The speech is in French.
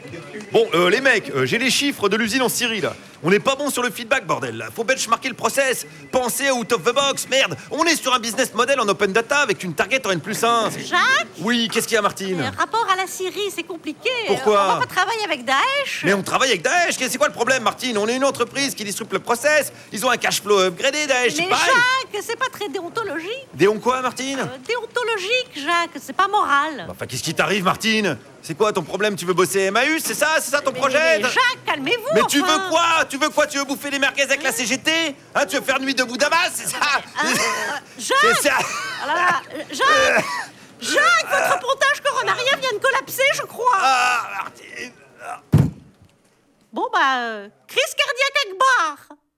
Bon, les mecs, j'ai les chiffres de l'usine en Syrie, là. On n'est pas bon sur le feedback, bordel, là. Faut benchmarker le process. Pensez out of the box, merde. On est sur un business model en open data avec une target en N+1. Jacques, Oui, qu'est-ce qu'il y a, Martine? rapport à la Syrie, c'est compliqué. Pourquoi? On va pas travailler avec Daesh. Mais on travaille avec Daesh, c'est quoi le problème, Martine? On est une entreprise qui disrupte le process. Ils ont un cash flow upgradé, Daesh, c'est Mais pareil. Jacques, c'est pas très déontologique. Déon quoi, Martine? Déontologique, Jacques, c'est pas moral. Enfin, qu'est-ce qui t'arrive, Martine? C'est quoi ton problème? Tu veux bosser Emmaüs, c'est ça? C'est ça ton projet? Mais Jacques, calmez-vous. Mais tu enfin. veux quoi? Tu veux quoi? Tu veux bouffer les merguez avec la CGT? Hein, tu veux faire nuit debout Damas, c'est ça? Jacques. C'est ça. Ah là là, Jacques. Jacques, votre pontage coronarien vient de collapser, je crois. Ah, Martine. Bon, crise cardiaque Akbar.